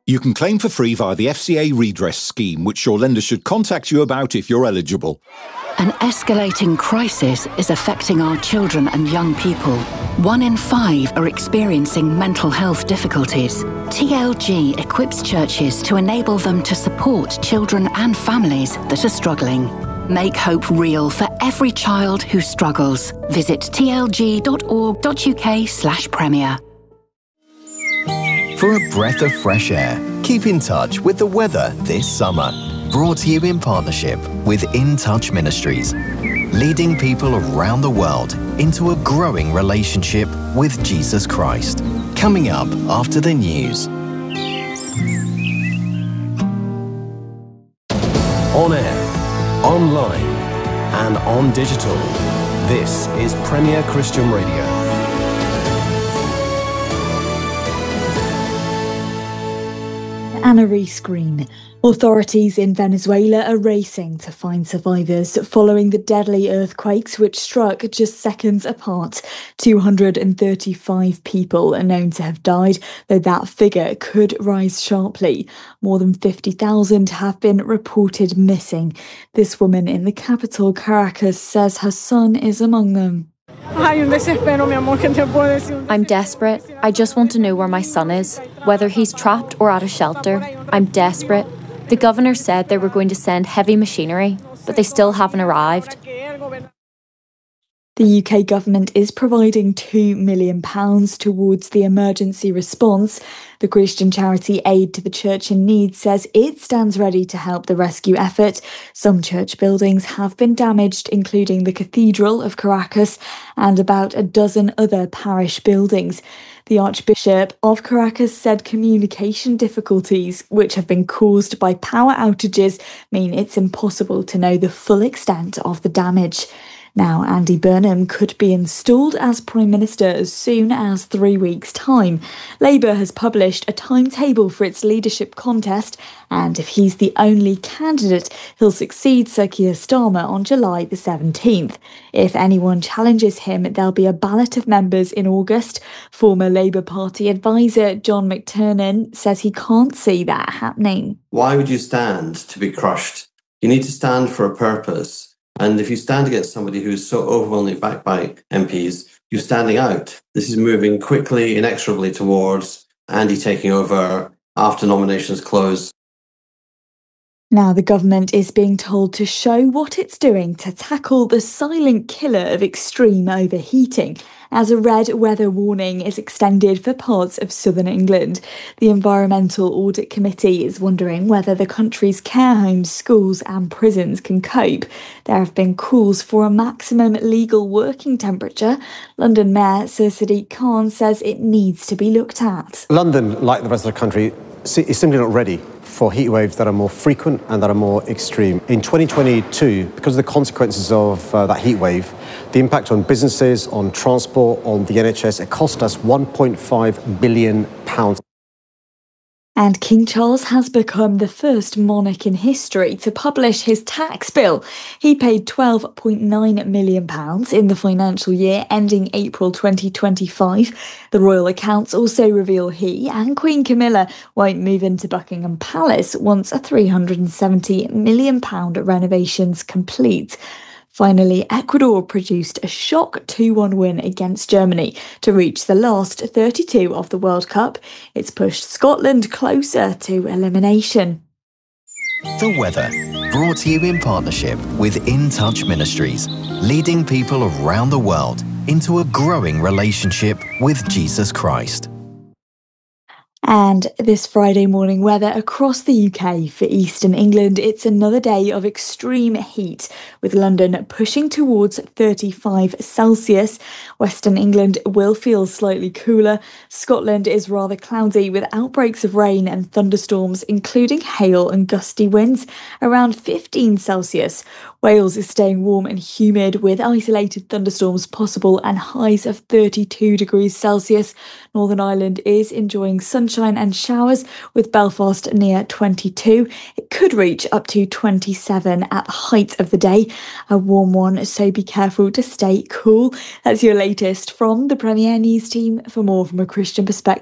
You can claim for free via the FCA redress scheme, which your lender should contact you about if you're eligible. An escalating crisis is affecting our children and young people. 1 in 5 are experiencing mental health difficulties. TLG equips churches to enable them to support children and families that are struggling. Make hope real for every child who struggles. Visit tlg.org.uk/premier. For a breath of fresh air, keep in touch with the weather this summer. Brought to you in partnership with In Touch Ministries, leading people around the world into a growing relationship with Jesus Christ. Coming up after the news. On air, online, and on digital. This is Premier Christian Radio. Anna Rees Green. Authorities in Venezuela are racing to find survivors following the deadly earthquakes which struck just seconds apart. 235 people are known to have died, though that figure could rise sharply. More than 50,000 have been reported missing. This woman in the capital, Caracas, says her son is among them. I'm desperate. I just want to know where my son is, whether he's trapped or at a shelter. I'm desperate. The governor said they were going to send heavy machinery, but they still haven't arrived. The UK government is providing £2 million towards the emergency response. The Christian charity Aid to the Church in Need says it stands ready to help the rescue effort. Some church buildings have been damaged, including the Cathedral of Caracas and about a dozen other parish buildings. The Archbishop of Caracas said communication difficulties, which have been caused by power outages, mean it's impossible to know the full extent of the damage. Now, Andy Burnham could be installed as Prime Minister as soon as 3 weeks' time. Labour has published a timetable for its leadership contest, and if he's the only candidate, he'll succeed Sir Keir Starmer on July the 17th. If anyone challenges him, there'll be a ballot of members in August. Former Labour Party advisor John McTernan says he can't see that happening. Why would you stand to be crushed? You need to stand for a purpose. And if you stand against somebody who is so overwhelmingly backed by MPs, you're standing out. This is moving quickly, inexorably towards Andy taking over after nominations close. Now the government is being told to show what it's doing to tackle the silent killer of extreme overheating, as a red weather warning is extended for parts of southern England. The Environmental Audit Committee is wondering whether the country's care homes, schools and prisons can cope. There have been calls for a maximum legal working temperature. London Mayor Sir Sadiq Khan says it needs to be looked at. London, like the rest of the country, is simply not ready for heat waves that are more frequent and that are more extreme. In 2022, because of the consequences of that heat wave, the impact on businesses, on transport, on the NHS, it cost us £1.5 billion. And King Charles has become the first monarch in history to publish his tax bill. He paid £12.9 million in the financial year ending April 2025. The royal accounts also reveal he and Queen Camilla won't move into Buckingham Palace once a £370 million renovation's complete. Finally, Ecuador produced a shock 2-1 win against Germany to reach the last 32 of the World Cup. It's pushed Scotland closer to elimination. The weather, brought to you in partnership with In Touch Ministries, leading people around the world into a growing relationship with Jesus Christ. And this Friday morning weather across the UK. For eastern England, it's another day of extreme heat, with London pushing towards 35 Celsius. Western England will feel slightly cooler. Scotland is rather cloudy with outbreaks of rain and thunderstorms, including hail and gusty winds, around 15 Celsius. Wales is staying warm and humid with isolated thunderstorms possible and highs of 32 degrees Celsius. Northern Ireland is enjoying sunshine and showers with Belfast near 22. It could reach up to 27 at the height of the day. A warm one, so be careful to stay cool. That's your latest from the Premier News team. For more from a Christian perspective,